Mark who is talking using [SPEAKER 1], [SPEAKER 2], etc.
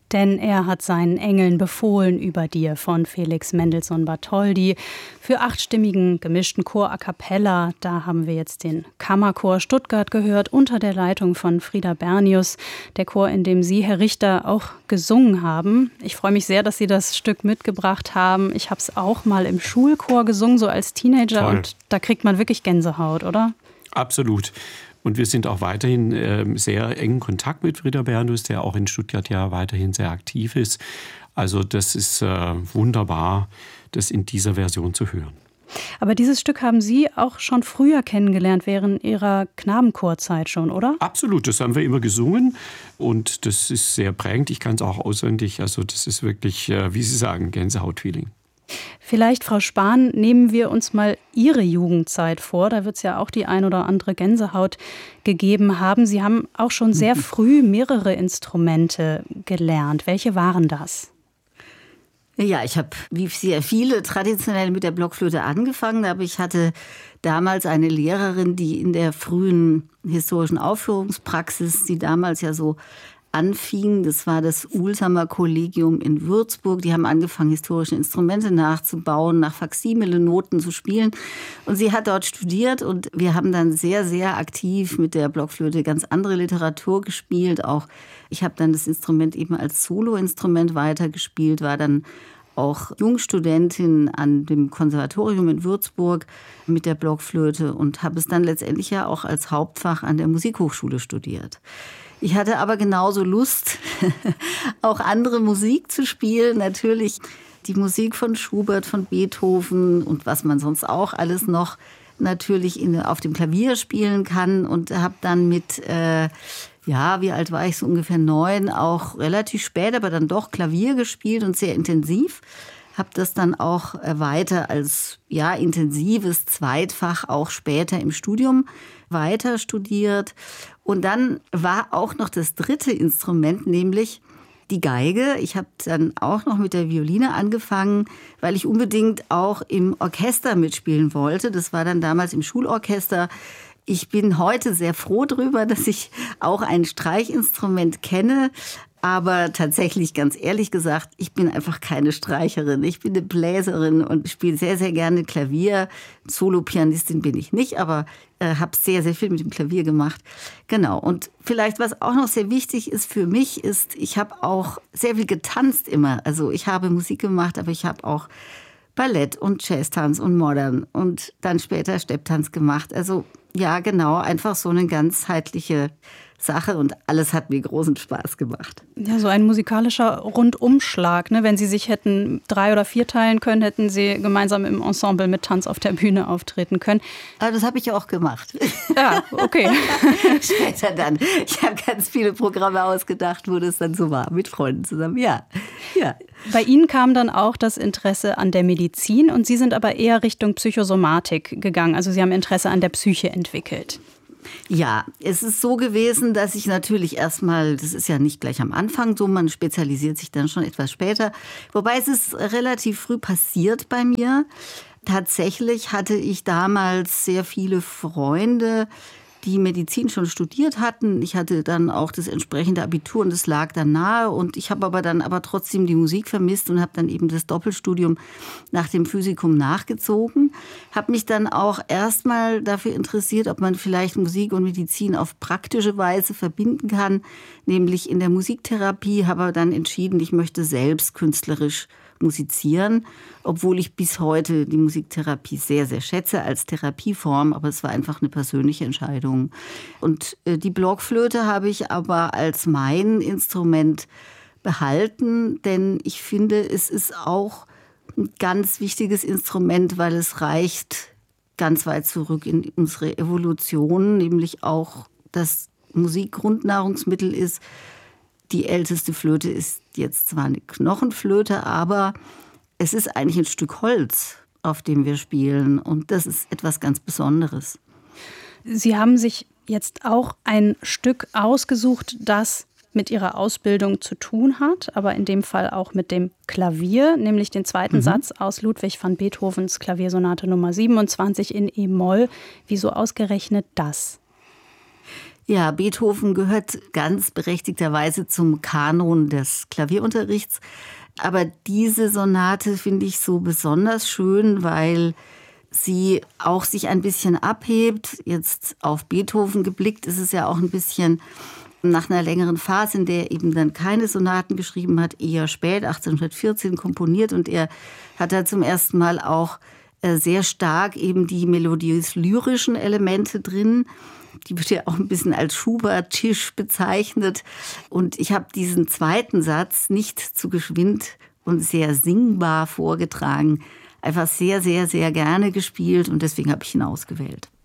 [SPEAKER 1] Denn er hat seinen Engeln befohlen über dir von Felix Mendelssohn Bartholdy. Für 8-stimmigen gemischten Chor a cappella, da haben wir jetzt den Kammerchor Stuttgart gehört, unter der Leitung von Frieda Bernius. Der Chor, in dem Sie, Herr Richter, auch gesungen haben. Ich freue mich sehr, dass Sie das Stück mitgebracht haben. Ich habe es auch mal im Schulchor gesungen, so als Teenager.
[SPEAKER 2] Toll.
[SPEAKER 1] Und da kriegt man wirklich Gänsehaut, oder?
[SPEAKER 2] Absolut. Und wir sind auch weiterhin sehr engen Kontakt mit Frieda Bernius, der auch in Stuttgart ja weiterhin sehr aktiv ist. Also das ist wunderbar, das in dieser Version zu hören.
[SPEAKER 1] Aber dieses Stück haben Sie auch schon früher kennengelernt, während Ihrer Knabenchorzeit schon, oder?
[SPEAKER 2] Absolut, das haben wir immer gesungen und das ist sehr prägend. Ich kann es auch auswendig. Also das ist wirklich, wie Sie sagen, Gänsehaut-Feeling.
[SPEAKER 1] Vielleicht, Frau Spahn, nehmen wir uns mal Ihre Jugendzeit vor. Da wird es ja auch die ein oder andere Gänsehaut gegeben haben. Sie haben auch schon sehr früh mehrere Instrumente gelernt. Welche waren das?
[SPEAKER 3] Ja, ich habe wie sehr viele traditionell mit der Blockflöte angefangen, aber ich hatte damals eine Lehrerin, die in der frühen historischen Aufführungspraxis, die damals ja so anfing, das war das Uhlsamer Kollegium in Würzburg. Die haben angefangen, historische Instrumente nachzubauen, nach Faksimile-Noten zu spielen. Und sie hat dort studiert und wir haben dann sehr, sehr aktiv mit der Blockflöte ganz andere Literatur gespielt. Auch ich habe dann das Instrument eben als Soloinstrument weitergespielt, war dann auch Jungstudentin an dem Konservatorium in Würzburg mit der Blockflöte und habe es dann letztendlich ja auch als Hauptfach an der Musikhochschule studiert. Ich hatte aber genauso Lust, auch andere Musik zu spielen. Natürlich die Musik von Schubert, von Beethoven und was man sonst auch alles noch natürlich auf dem Klavier spielen kann. Und habe dann mit, wie alt war ich, so ungefähr 9, auch relativ spät, aber dann doch Klavier gespielt und sehr intensiv. Habe das dann auch weiter als intensives Zweitfach auch später im Studium weiter studiert. Und dann war auch noch das dritte Instrument, nämlich die Geige. Ich habe dann auch noch mit der Violine angefangen, weil ich unbedingt auch im Orchester mitspielen wollte. Das war dann damals im Schulorchester. Ich bin heute sehr froh darüber, dass ich auch ein Streichinstrument kenne. Aber tatsächlich, ganz ehrlich gesagt, ich bin einfach keine Streicherin. Ich bin eine Bläserin und spiele sehr, sehr gerne Klavier. Solopianistin bin ich nicht, aber habe sehr, sehr viel mit dem Klavier gemacht. Genau. Und vielleicht, was auch noch sehr wichtig ist für mich, ist, ich habe auch sehr viel getanzt immer. Also ich habe Musik gemacht, aber ich habe auch Ballett und Jazztanz und Modern und dann später Stepptanz gemacht. Also ja, genau, einfach so eine ganzheitliche Sache und alles hat mir großen Spaß gemacht.
[SPEAKER 1] Ja, so ein musikalischer Rundumschlag. Ne? Wenn Sie sich hätten 3 oder 4 teilen können, hätten Sie gemeinsam im Ensemble mit Tanz auf der Bühne auftreten können.
[SPEAKER 3] Aber das habe ich auch gemacht.
[SPEAKER 1] Ja, okay.
[SPEAKER 3] Später dann. Ich habe ganz viele Programme ausgedacht, wo das dann so war, mit Freunden zusammen. Ja.
[SPEAKER 1] Bei Ihnen kam dann auch das Interesse an der Medizin und Sie sind aber eher Richtung Psychosomatik gegangen. Also Sie haben Interesse an der Psyche entwickelt.
[SPEAKER 3] Ja, es ist so gewesen, dass ich natürlich erstmal, das ist ja nicht gleich am Anfang so, man spezialisiert sich dann schon etwas später. Wobei es ist relativ früh passiert bei mir. Tatsächlich hatte ich damals sehr viele Freunde, die Medizin schon studiert hatten. Ich hatte dann auch das entsprechende Abitur und das lag dann nahe. Und ich habe aber trotzdem die Musik vermisst und habe dann eben das Doppelstudium nach dem Physikum nachgezogen. Habe mich dann auch erstmal dafür interessiert, ob man vielleicht Musik und Medizin auf praktische Weise verbinden kann, nämlich in der Musiktherapie. Habe dann entschieden, ich möchte selbst künstlerisch musizieren, obwohl ich bis heute die Musiktherapie sehr, sehr schätze als Therapieform, aber es war einfach eine persönliche Entscheidung. Und die Blockflöte habe ich aber als mein Instrument behalten, denn ich finde, es ist auch ein ganz wichtiges Instrument, weil es reicht ganz weit zurück in unsere Evolution, nämlich auch, dass Musik Grundnahrungsmittel ist. Die älteste Flöte ist jetzt zwar eine Knochenflöte, aber es ist eigentlich ein Stück Holz, auf dem wir spielen. Und das ist etwas ganz Besonderes.
[SPEAKER 1] Sie haben sich jetzt auch ein Stück ausgesucht, das mit Ihrer Ausbildung zu tun hat, aber in dem Fall auch mit dem Klavier, nämlich den zweiten Satz aus Ludwig van Beethovens Klaviersonate Nummer 27 in E-Moll. Wieso ausgerechnet das?
[SPEAKER 3] Ja, Beethoven gehört ganz berechtigterweise zum Kanon des Klavierunterrichts. Aber diese Sonate finde ich so besonders schön, weil sie auch sich ein bisschen abhebt. Jetzt auf Beethoven geblickt ist es ja auch ein bisschen nach einer längeren Phase, in der er eben dann keine Sonaten geschrieben hat, eher spät, 1814 komponiert. Und er hat da zum ersten Mal auch sehr stark eben die melodiös-lyrischen Elemente drin. Die wird ja auch ein bisschen als Schubert-Tisch bezeichnet. Und ich habe diesen zweiten Satz nicht zu geschwind und sehr singbar vorgetragen. Einfach sehr, sehr, sehr gerne gespielt und deswegen habe ich ihn ausgewählt.